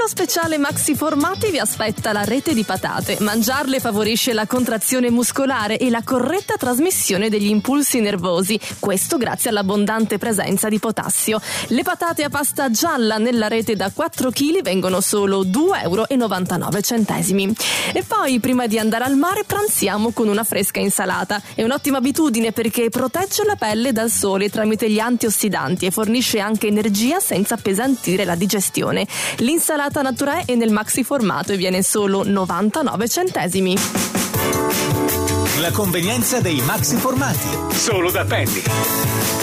speciale Maxi Formati vi aspetta la rete di patate. Mangiarle favorisce la contrazione muscolare e la corretta trasmissione degli impulsi nervosi, questo grazie all'abbondante presenza di potassio. Le patate a pasta gialla nella rete da 4 kg vengono solo €2,99. E poi, prima di andare al mare, pranziamo con una fresca insalata. È un'ottima abitudine perché protegge la pelle dal sole tramite gli antiossidanti e fornisce anche energia senza appesantire la digestione. L'insalata Naturae è nel maxi formato e viene solo 99 centesimi. La convenienza dei maxi formati, solo da Penny.